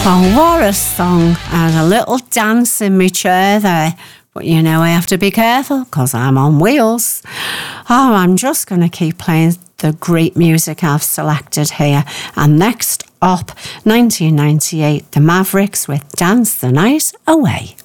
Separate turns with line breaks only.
Oh, what a song, and a little dance in my chair there. But you know I have to be careful because I'm on wheels. Oh, I'm just going to keep playing the great music I've selected here. And next up, 1998, The Mavericks with Dance the Night Away.